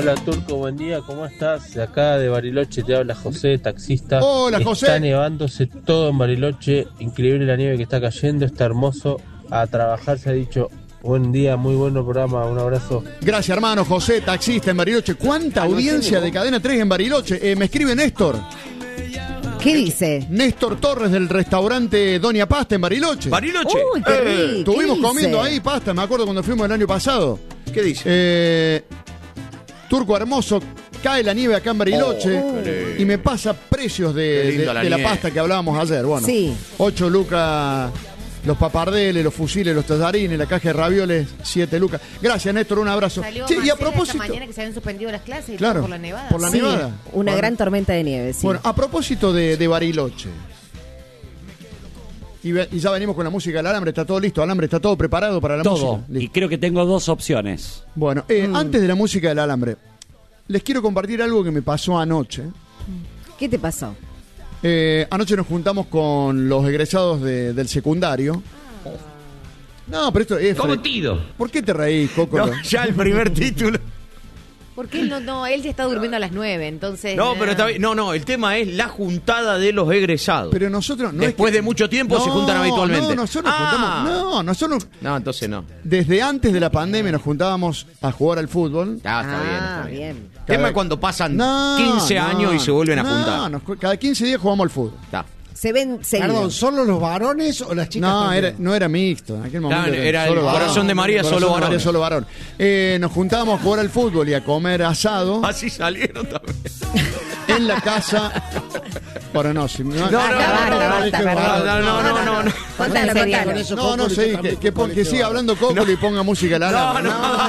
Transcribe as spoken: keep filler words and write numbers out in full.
Hola Turco, buen día, ¿cómo estás? De acá de Bariloche te habla José, taxista. Hola José. Está nevándose todo en Bariloche, increíble la nieve que está cayendo, está hermoso. A trabajar se ha dicho, buen día, muy buen programa, un abrazo. Gracias hermano, José, taxista en Bariloche. ¿Cuánta audiencia de Cadena tres en Bariloche? Eh, me escribe Néstor. ¿Qué dice? Néstor Torres del restaurante Doña Pasta en Bariloche. ¿Bariloche? Uy, qué Eh, rico. estuvimos ¿Qué comiendo dice? ahí pasta, me acuerdo cuando fuimos el año pasado. ¿Qué dice? Eh, Turco hermoso, cae la nieve acá en Bariloche Oh, y me pasa precios de, Qué linda de- la de la nieve. pasta que hablábamos ayer. Bueno, Sí. ocho lucas los papardeles, los fusiles, los tallarines, la caja de ravioles, siete lucas. Gracias Néstor, un abrazo. Salió Che, y a Marcela propósito, esta mañana que se habían suspendido las clases y Claro, todo por la nevada. por la Sí, nevada. una Bueno. gran tormenta de nieve, sí. bueno, a propósito de, de Bariloche. Y, ve- y ya venimos con la música del alambre, está todo listo, alambre, está todo preparado para la Todo. música. Y Listo. creo que tengo dos opciones. Bueno, eh, Mm. antes de la música del alambre, les quiero compartir algo que me pasó anoche. ¿Qué te pasó? Eh, anoche nos juntamos con los egresados de- del secundario. No, pero esto es... Cometido. ¿Por qué te reís, Coco? No, ya el primer título. Porque él no, no, él ya está durmiendo a las nueve, entonces. No, eh, pero está bien. No, no, el tema es la juntada de los egresados. Pero nosotros... No Después es que- de mucho tiempo se juntan habitualmente. No, nosotros nos Ah. juntamos... No, nosotros... No, entonces no. Desde antes de la pandemia nos juntábamos a jugar al fútbol. Ah, está bien, Ah, está bien. bien. El tema es cuando pasan quince no, años y se vuelven a no, juntar. nos- cada quince días jugamos al fútbol. Está. Se ven seguidos. Perdón, ¿solo los varones o las chicas No, también? era, no era mixto. En aquel momento Claro, era el solo corazón varón. de María, Corazón solo de María, varón. solo varón. Eh, nos juntábamos a jugar al fútbol y a comer asado Así salieron también. en la casa. Bueno, no, si, no, No, no, Basta, basta, no, no, basta, no, perdón. no, no, no, no, no. Contalo, Con contalo. eso, no, no Coco, sé, yo que, también que, pon- que colegio siga varón. hablando Coco y ponga música al No, alambre. no.